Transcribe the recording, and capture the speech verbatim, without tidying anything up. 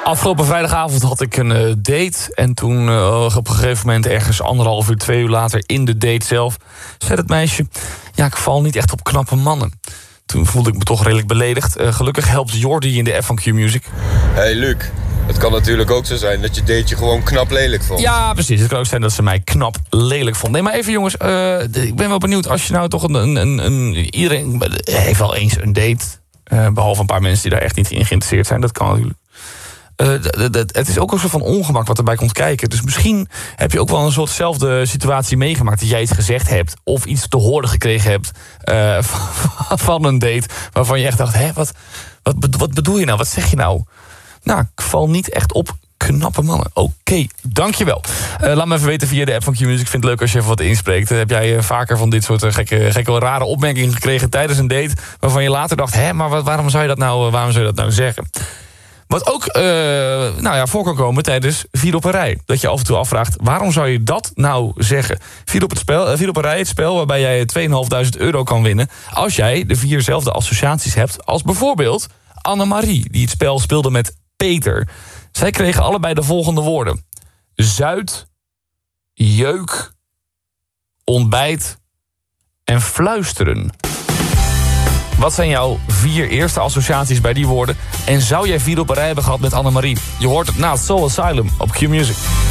Afgelopen vrijdagavond had ik een uh, date. En toen uh, op een gegeven moment, ergens anderhalf uur, twee uur later, in de date zelf, zei het meisje: ja, ik val niet echt op knappe mannen. Toen voelde ik me toch redelijk beledigd. Uh, gelukkig helpt Jordi in de F van Q Music. Hey Luc, het kan natuurlijk ook zo zijn dat je dateje gewoon knap lelijk vond. Ja, precies. Het kan ook zijn dat ze mij knap lelijk vond. Nee, maar even jongens, uh, ik ben wel benieuwd. Als je nou toch een... een, een, een iedereen heeft wel eens een date. Uh, behalve een paar mensen die daar echt niet in geïnteresseerd zijn. Dat kan natuurlijk. Uh, d- d- d- het is ook een soort van ongemak wat erbij komt kijken. Dus misschien heb je ook wel een soortzelfde situatie meegemaakt. Dat jij iets gezegd hebt of iets te horen gekregen hebt uh, van een date. Waarvan je echt dacht, hè, wat, wat, wat bedoel je nou? Wat zeg je nou? Nou, ik val niet echt op knappe mannen. Oké, okay, dankjewel. Uh, laat me even weten via de app van Q-Music. Ik vind het leuk als je even wat inspreekt. Uh, heb jij uh, vaker van dit soort uh, gekke, gekke, rare opmerkingen gekregen tijdens een date, waarvan je later dacht, hè, maar wat, waarom zou je dat nou, uh, waarom zou je dat nou zeggen? Wat ook uh, nou ja, voor kan komen tijdens Vier op een Rij. Dat je af en toe afvraagt, waarom zou je dat nou zeggen? Vier op, het spel, uh, Vier op een Rij, het spel waarbij jij tweeënhalfduizend euro kan winnen als jij de vierzelfde associaties hebt als bijvoorbeeld Annemarie, die het spel speelde met Peter. Zij kregen allebei de volgende woorden: zuid, jeuk, ontbijt en fluisteren. Wat zijn jouw vier eerste associaties bij die woorden? En zou jij vier op een rij hebben gehad met Annemarie? Je hoort het na het Soul Asylum op Q Music.